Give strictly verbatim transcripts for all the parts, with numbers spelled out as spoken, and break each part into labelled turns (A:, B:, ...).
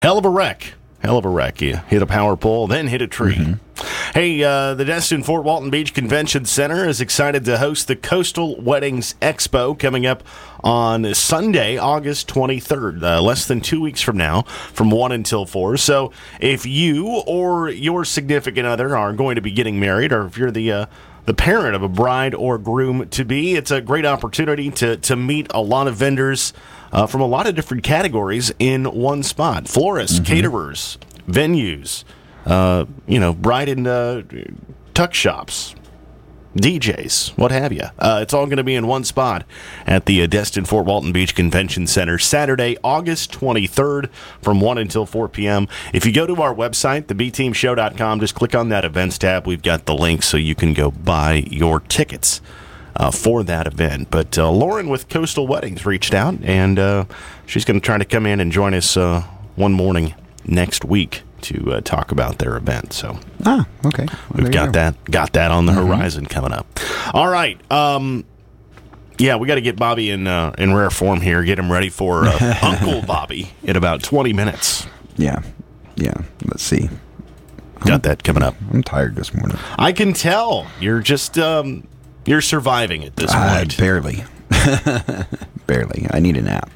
A: Hell of a wreck. Hell of a wreck. You hit a power pole, then hit a tree. Mm-hmm. Hey, uh, the Destin Fort Walton Beach Convention Center is excited to host the Coastal Weddings Expo coming up on Sunday, August twenty-third, uh, less than two weeks from now, from one until four. So if you or your significant other are going to be getting married, or if you're the uh, the parent of a bride or groom-to-be, it's a great opportunity to, to meet a lot of vendors uh, from a lot of different categories in one spot. Florists, mm-hmm. caterers, venues, uh, you know, bride and uh, tuck shops, D Js, what have you. Uh, it's all going to be in one spot at the uh, Destin Fort Walton Beach Convention Center, Saturday, August twenty-third, from one until four p.m. If you go to our website, the b team show dot com, just click on that events tab. We've got the link so you can go buy your tickets uh, for that event. But uh, Lauren with Coastal Weddings reached out, and uh, she's going to try to come in and join us uh, one morning next week to uh, talk about their event. So
B: ah, okay. Well,
A: we've got that got that on the mm-hmm. horizon coming up. All right. Um, yeah, we got to get Bobby in uh, in rare form here. Get him ready for uh, Uncle Bobby in about twenty minutes.
B: Yeah, yeah. Let's see.
A: Got
B: I'm,
A: that coming up.
B: I'm tired this morning.
A: I can tell. You're just um, you're surviving at this
B: uh,
A: point.
B: Barely, barely. I need a nap.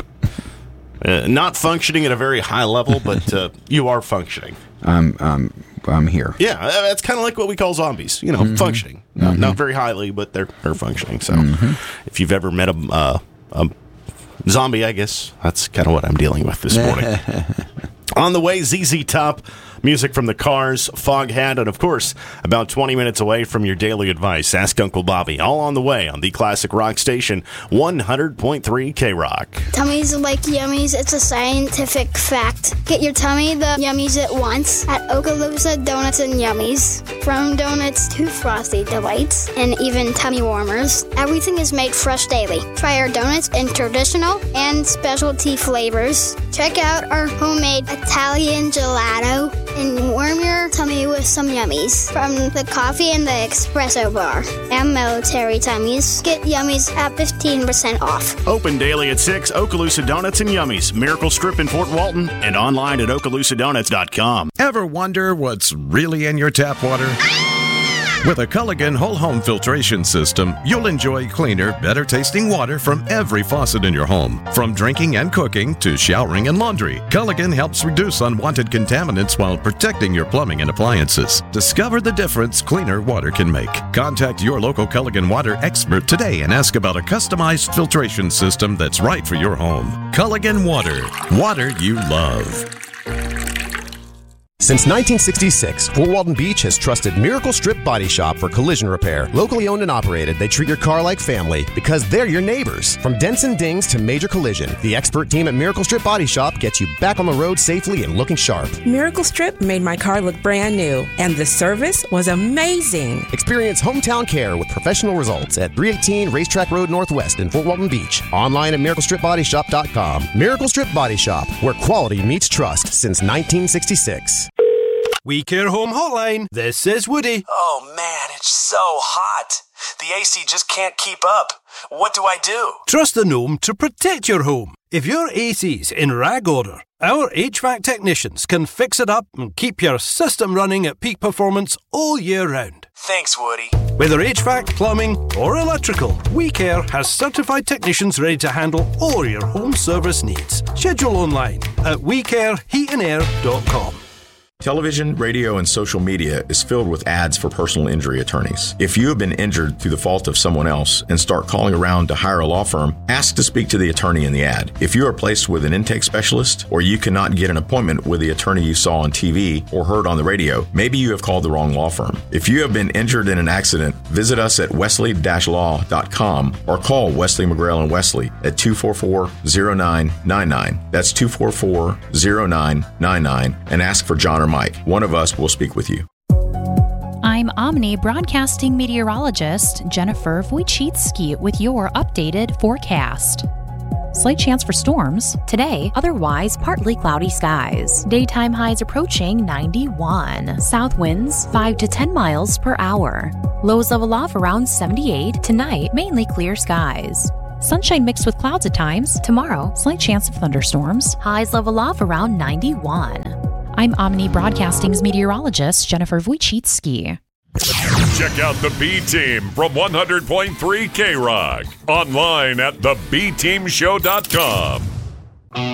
A: Uh, not functioning at a very high level, but uh, you are functioning.
B: I'm, um, I'm here.
A: Yeah, that's kind of like what we call zombies. You know, mm-hmm. functioning. Not, mm-hmm. not very highly, but they're they're functioning. So, mm-hmm. if you've ever met a, uh, a zombie, I guess that's kind of what I'm dealing with this morning. On the way, Z Z Top, music from the Cars, Foghat, and of course, about twenty minutes away from your daily advice, Ask Uncle Bobby. All on the way on the classic rock station, one hundred point three K-Rock.
C: Tummies like yummies. It's a scientific fact. Get your tummy the yummies at once at Okaloosa Donuts and Yummies. From donuts to frosty delights and even tummy warmers, everything is made fresh daily. Try our donuts in traditional and specialty flavors. Check out our homemade Italian gelato and warm your tummy with some yummies from the coffee and the espresso bar. And military tummies. Get yummies at fifteen percent off.
D: Open daily at six, Okaloosa Donuts and Yummies, Miracle Strip in Fort Walton, and online at okaloosa donuts dot com.
E: Ever wonder what's really in your tap water? With a Culligan whole home filtration system, you'll enjoy cleaner, better tasting water from every faucet in your home. From drinking and cooking to showering and laundry, Culligan helps reduce unwanted contaminants while protecting your plumbing and appliances. Discover the difference cleaner water can make. Contact your local Culligan water expert today and ask about a customized filtration system that's right for your home. Culligan Water. Water you love.
F: Since nineteen sixty-six, Fort Walton Beach has trusted Miracle Strip Body Shop for collision repair. Locally owned and operated, they treat your car like family because they're your neighbors. From dents and dings to major collision, the expert team at Miracle Strip Body Shop gets you back on the road safely and looking sharp.
G: Miracle Strip made my car look brand new, and the service was amazing.
F: Experience hometown care with professional results at three eighteen Racetrack Road Northwest in Fort Walton Beach. Online at miracle strip body shop dot com. Miracle Strip Body Shop, where quality meets trust since nineteen sixty-six.
H: We Care Home Hotline. This is Woody.
I: Oh man, it's so hot. The A C just can't keep up. What do I do?
H: Trust the Gnome to protect your home. If your A C's in rag order, our H V A C technicians can fix it up and keep your system running at peak performance all year round.
I: Thanks, Woody.
H: Whether H V A C, plumbing, or electrical, We Care has certified technicians ready to handle all your home service needs. Schedule online at we care heat and air dot com.
J: Television, radio, and social media is filled with ads for personal injury attorneys. If you have been injured through the fault of someone else and start calling around to hire a law firm, ask to speak to the attorney in the ad. If you are placed with an intake specialist or you cannot get an appointment with the attorney you saw on T V or heard on the radio, maybe you have called the wrong law firm. If you have been injured in an accident, visit us at wesley dash law dot com or call Wesley McGrail and Wesley at two four four, zero nine nine nine. That's two four four, zero nine nine nine and ask for John or Mike. One of us will speak with you.
K: I'm Omni broadcasting meteorologist Jennifer Wojcicki with your updated forecast. Slight chance for storms. Today, otherwise partly cloudy skies. Daytime highs approaching ninety-one. South winds five to ten miles per hour. Lows level off around seventy-eight. Tonight, mainly clear skies. sunshine mixed with clouds at times. Tomorrow, slight chance of thunderstorms. Highs level off around ninety-one. I'm Omni Broadcasting's meteorologist, Jennifer Wojcicki.
L: Check out the B Team from one hundred point three K Rock. Online at the b team show dot com.